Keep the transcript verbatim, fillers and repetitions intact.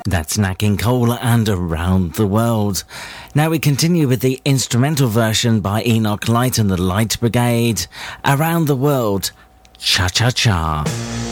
That's Nat King Cole and Around the World. Now we continue with the instrumental version by Enoch Light and the Light Brigade. Around the World, Cha Cha Cha.